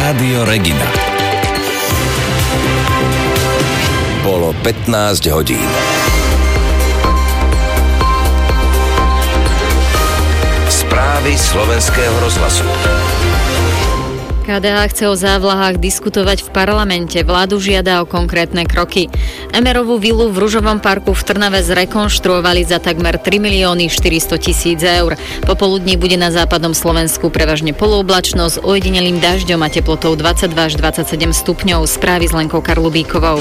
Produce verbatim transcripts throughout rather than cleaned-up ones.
Rádio Regina. Bolo pätnásť hodín. Správy slovenského rozhlasu. ká dé há chce o závlahách diskutovať v parlamente. Vládu žiada o konkrétne kroky. Emerovú vilu v Ružovom parku v Trnave zrekonštruovali za takmer tri milióny štyristo tisíc eur. Popoludní bude na západnom Slovensku prevažne polooblačno s ojedinelým dažďom a teplotou dvadsaťdva až dvadsaťsedem stupňov. Správy s Lenkou Karlubíkovou.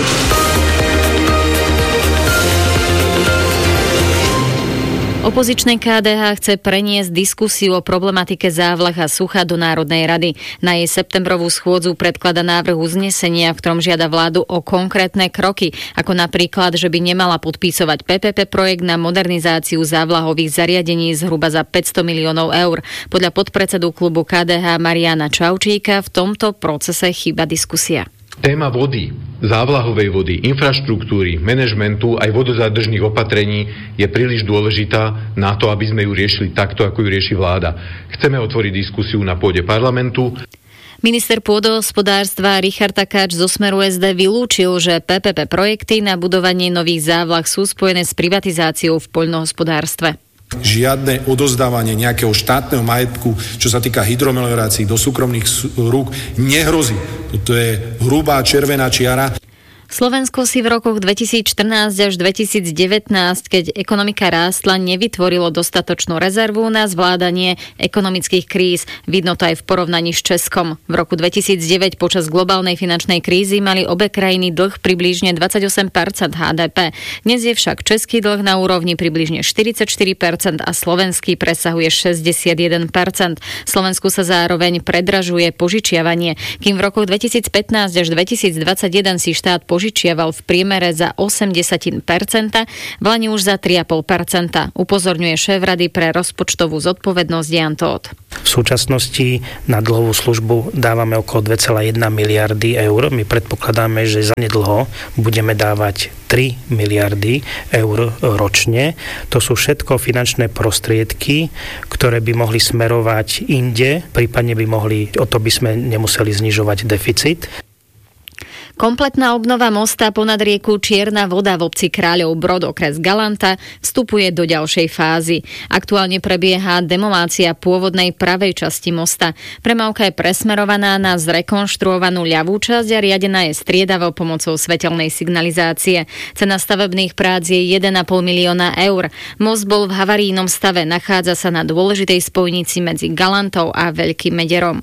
Opozičné ká dé há chce preniesť diskusiu o problematike závlah a sucha do Národnej rady. Na jej septembrovú schôdzu predklada návrh uznesenia, v ktorom žiada vládu o konkrétne kroky, ako napríklad, že by nemala podpísovať pé pé pé projekt na modernizáciu závlahových zariadení zhruba za päťsto miliónov eur. Podľa podpredsedu klubu ká dé há Mariana Čaučíka v tomto procese chýba diskusia. Téma vody, závlahovej vody, infraštruktúry, manažmentu aj vodozádržných opatrení je príliš dôležitá na to, aby sme ju riešili takto, ako ju rieši vláda. Chceme otvoriť diskusiu na pôde parlamentu. Minister pôdohospodárstva Richard Takáč zo Smeru es dé vylúčil, že pé pé pé projekty na budovanie nových závlah sú spojené s privatizáciou v poľnohospodárstve. Žiadne odozdávanie nejakého štátneho majetku, čo sa týka hydromeliorácií do súkromných rúk, nehrozí. Toto je hrubá červená čiara. Slovensko si v rokoch dvetisícštrnásť až dvetisícdevätnásť, keď ekonomika rástla, nevytvorilo dostatočnú rezervu na zvládanie ekonomických kríz. Vidno to aj v porovnaní s Českom. V roku dvetisícdeväť počas globálnej finančnej krízy mali obe krajiny dlh približne dvadsaťosem percent há dé pé. Dnes je však český dlh na úrovni približne štyridsaťštyri percent a slovenský presahuje šesťdesiatjeden percent. Slovensku sa zároveň predražuje požičiavanie, kým v rokoch dvetisícpätnásť až dvetisícdvadsaťjeden si štát požičiaval v priemere za osemdesiat percent, v lani už za tri celé päť percenta. Upozorňuje šéf Rady pre rozpočtovú zodpovednosť Jan Tóth. V súčasnosti na dlhovú službu dávame okolo dva celé jedna miliardy eur. My predpokladáme, že zanedlho budeme dávať tri miliardy eur ročne. To sú všetko finančné prostriedky, ktoré by mohli smerovať inde, prípadne by mohli, o to by sme nemuseli znižovať deficit. Kompletná obnova mosta ponad rieku Čierna voda v obci Kráľov Brod, okres Galanta, vstupuje do ďalšej fázy. Aktuálne prebieha demolácia pôvodnej pravej časti mosta. Premávka je presmerovaná na zrekonštruovanú ľavú časť a riadená je striedavo pomocou svetelnej signalizácie. Cena stavebných prác je jeden celá päť milióna eur. Most bol v havarijnom stave, nachádza sa na dôležitej spojnici medzi Galantou a Veľkým Mederom.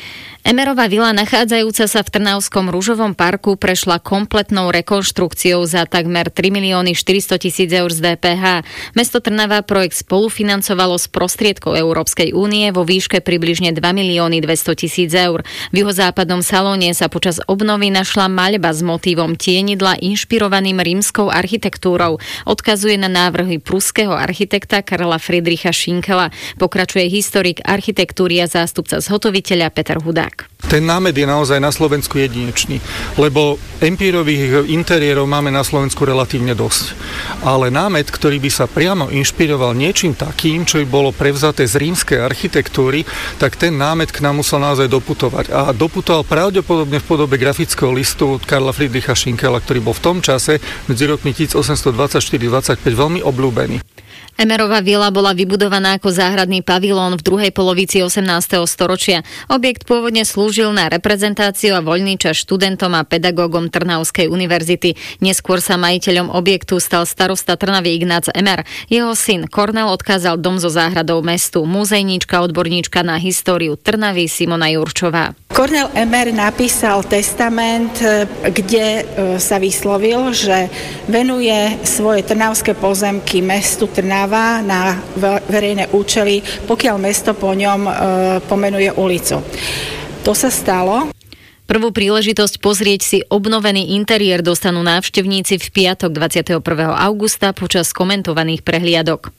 Emerová vila, nachádzajúca sa v Trnavskom Ružovom parku, prešla kompletnou rekonštrukciou za takmer tri milióny štyristo tisíc eur z dé pé há. Mesto Trnava projekt spolufinancovalo z prostriedkov Európskej únie vo výške približne dva milióny dvesto tisíc eur. V juhozápadnom salóne sa počas obnovy našla maľba s motívom tienidla inšpirovaným rímskou architektúrou. Odkazuje na návrhy pruského architekta Karla Friedricha Schinkela. Pokračuje historik architektúry a zástupca zhotoviteľa Peter Hudák. Ten námet je naozaj na Slovensku jedinečný, lebo empírových interiérov máme na Slovensku relatívne dosť. Ale námet, ktorý by sa priamo inšpiroval niečím takým, čo by bolo prevzaté z rímskej architektúry, tak ten námet k nám musel naozaj doputovať. A doputoval pravdepodobne v podobe grafického listu od Karla Friedricha Schinkela, ktorý bol v tom čase medzi rokmi tisícosemstodvadsaťštyri dvadsaťpäť veľmi obľúbený. Emerová vila bola vybudovaná ako záhradný pavilón v druhej polovici osemnásteho storočia. Objekt pôvodne slúžil na reprezentáciu a voľný čas študentom a pedagógom Trnavskej univerzity. Neskôr sa majiteľom objektu stal starosta Trnavy Ignác Emer. Jeho syn Kornel odkázal dom so záhradou mestu. Muzejníčka, odborníčka na históriu Trnavy Simona Jurčová. Kornel Emer napísal testament, kde sa vyslovil, že venuje svoje trnavské pozemky mestu Trnava na verejné účely, pokiaľ mesto po ňom pomenuje ulicu. To sa stalo. Prvú príležitosť pozrieť si obnovený interiér dostanú návštevníci v piatok dvadsiateho prvého augusta počas komentovaných prehliadok.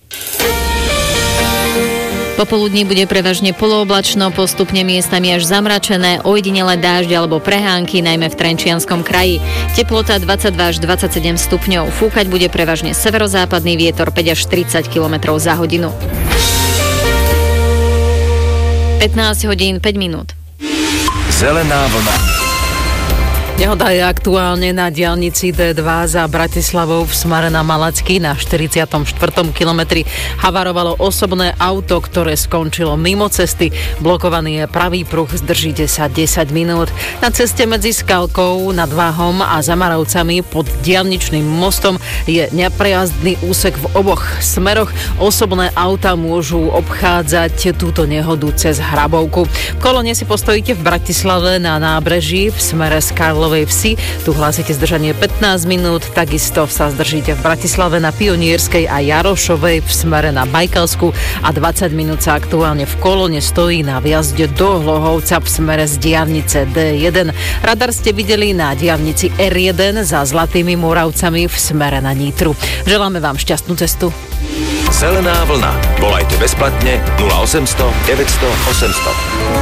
Popoludní bude prevažne polooblačno, postupne miestami až zamračené, ojedinele dážď alebo prehánky, najmä v Trenčianskom kraji. Teplota dvadsaťdva až dvadsaťsedem stupňov. Fúkať bude prevažne severozápadný vietor päť až tridsať kilometrov za hodinu. pätnásť hodín päť minút. Zelená vlna. Nehoda je aktuálne na diaľnici dé dva za Bratislavou v smere na Malacky na štyridsiatom štvrtom kilometri. Havarovalo osobné auto, ktoré skončilo mimo cesty. Blokovaný je pravý pruh, zdržíte sa desať minút. Na ceste medzi Skalkou nad Váhom a Zamarovcami pod diaľničným mostom je neprejazdný úsek v oboch smeroch. Osobné auta môžu obchádzať túto nehodu cez Hrabovku. V kolóne si postojíte v Bratislave na nábreží v smere z Karlovej Vsi. Tu hlásite zdržanie pätnásť minút, takisto sa zdržíte v Bratislave na Pionierskej a Jarošovej v smere na Bajkalsku a dvadsať minút sa aktuálne v kolóne stojí na vjazde do Hlohovca v smere z diaľnice dé jeden. Radar ste videli na diaľnici er jeden za Zlatými Moravcami v smere na Nitru. Želáme vám šťastnú cestu. Zelená vlna. Volajte bezplatne nula osemsto deväťsto osemsto.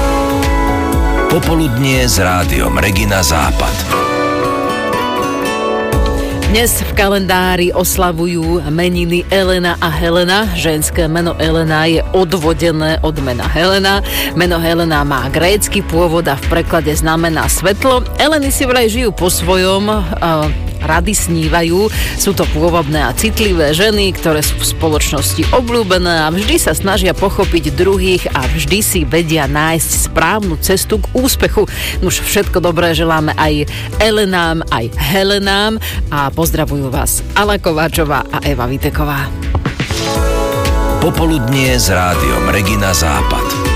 Popoludnie s rádiom Regina Západ. Dnes v kalendári oslavujú meniny Elena a Helena. Ženské meno Elena je odvodené od mena Helena. Meno Helena má grécky pôvod a v preklade znamená svetlo. Eleny si vraj žijú po svojom, uh, rady snívajú. Sú to pôvabné a citlivé ženy, ktoré sú v spoločnosti obľúbené a vždy sa snažia pochopiť druhých a vždy si vedia nájsť správnu cestu k úspechu. Už všetko dobré želáme aj Elenám, aj Helenám a pozdravujú vás Ala Kováčová a Eva Viteková. Popoludnie s rádiom Regina Západ.